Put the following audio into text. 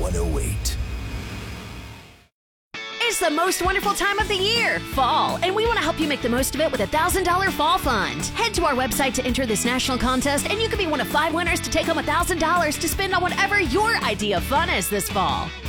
108. It's the most wonderful time of the year, fall, and we want to help you make the most of it with a $1,000 fall fund. Head to our website to enter this national contest, and you could be one of 5 winners to take home $1,000 to spend on whatever your idea of fun is this fall.